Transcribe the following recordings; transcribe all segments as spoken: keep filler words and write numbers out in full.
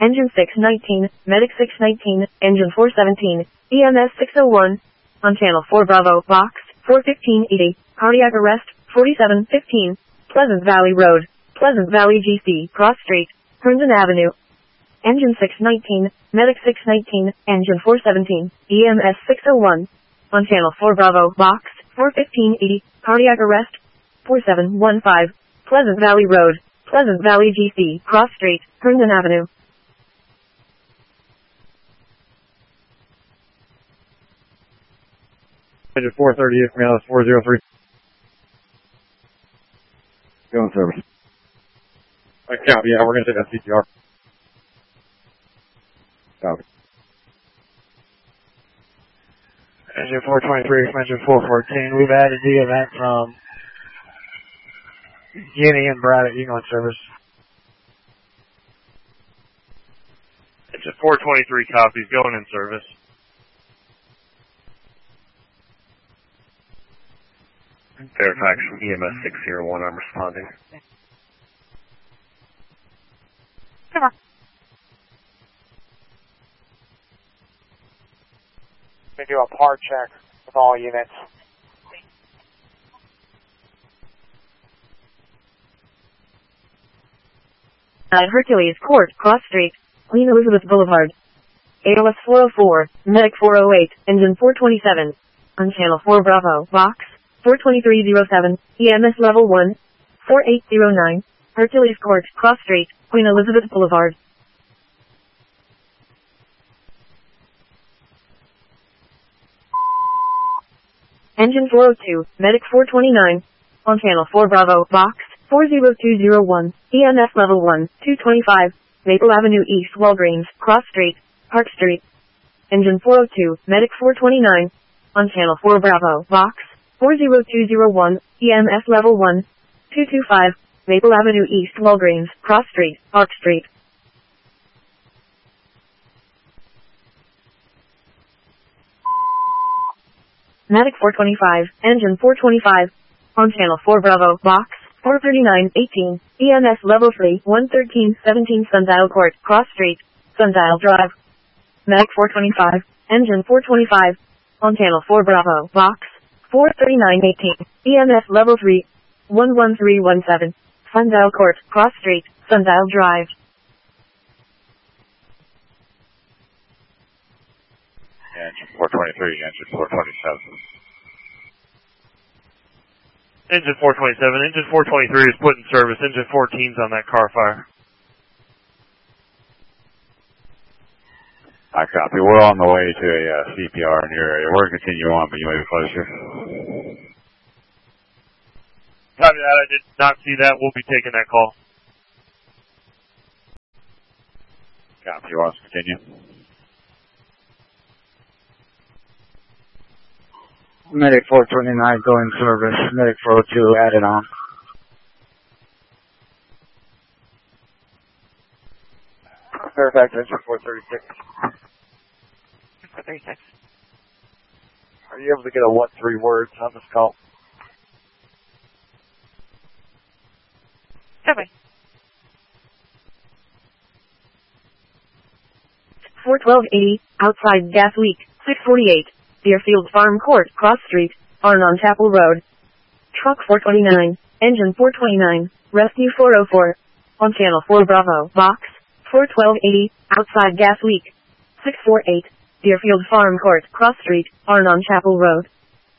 Engine six nineteen, Medic six nineteen, Engine four seventeen, E M S six oh one. On Channel four Bravo, Box, four fifteen eighty, Cardiac Arrest, forty-seven fifteen, Pleasant Valley Road, Pleasant Valley G C, Cross Street, Herndon Avenue. Engine six nineteen, Medic six nineteen, Engine four seventeen, E M S six oh one. On Channel four Bravo, Box, four fifteen eighty, Cardiac Arrest, forty-seven fifteen, Pleasant Valley Road, Pleasant Valley G C, Cross Street, Herndon Avenue. Engine four thirty-eight from Alice four oh three. Go in service. I copy, yeah, we're going to take that C P R. Copy. Engine four twenty-three from Engine four fourteen. We've added the event from Guinea and Braddock. You go in service. Engine four twenty-three copies, going in service. Fairfax from E M S six oh one, I'm responding. Come on. We do a par check with all units. At Hercules Court, Cross Street, Queen Elizabeth Boulevard. A O S four oh four, Medic four oh eight, Engine four twenty-seven. On Channel four Bravo, Box, four twenty-three oh seven, E M S Level one, four eight oh nine, Hercules Court, Cross Street, Queen Elizabeth Boulevard. Engine four oh two, Medic four twenty-nine. On Channel four Bravo, Box, four oh two oh one, E M S Level one, two twenty-five, Maple Avenue East, Walgreens, Cross Street, Park Street. Engine four oh two, Medic four twenty-nine. On Channel four Bravo, Box, four oh two oh one, E M S Level one, two twenty-five, Maple Avenue East, Walgreens, Cross Street, Park Street. Medic four twenty-five, Engine four twenty-five. On Channel four Bravo, Box, four thirty-nine eighteen, E M S Level three, one thirteen seventeen Sundial Court, Cross Street, Sundial Drive. Medic four twenty-five, Engine four twenty-five. On Channel four Bravo, Box, four thirty-nine eighteen, E M S Level three, one one three one seven, Sundial Court, Cross Street, Sundial Drive. Engine four twenty-three, Engine four twenty-seven. Engine four twenty-seven, Engine four twenty-three is put in service. Engine fourteen's on that car fire. I copy. We're on the way to a uh, C P R in your area. We're going to continue on, but you may be closer. Copy that. I did not see that. We'll be taking that call. Copy. You want us to continue? Medic four twenty-nine, go in service. Medic four oh two, added on. Fairfax, Engine four thirty-six. four thirty-six. Are you able to get a what three words on this call? Okay. four twelve eighty, outside gas leak, six forty-eight, Deerfield Farm Court, Cross Street, Arnon Chapel Road. Truck four twenty-nine, Engine four twenty-nine, Rescue four oh four. On Channel four Bravo, Box, four twelve eighty, outside gas leak, six forty-eight, Deerfield Farm Court, Cross Street, Arnon Chapel Road.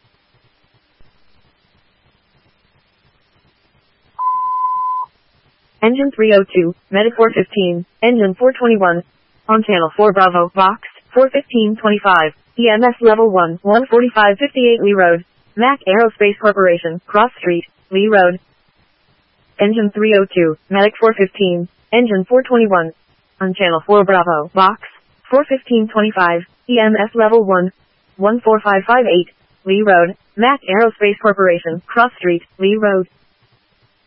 Engine three oh two, Medic four fifteen, Engine four twenty-one. On Channel four Bravo, Box, four fifteen twenty-five, E M S Level one, one forty-five fifty-eight Lee Road, Mac Aerospace Corporation, Cross Street, Lee Road. Engine three oh two, Medic four fifteen, Engine four twenty-one. On Channel four Bravo, Box, four fifteen twenty-five, E M S Level one, one four five five eight, Lee Road, Mac Aerospace Corporation, Cross Street, Lee Road.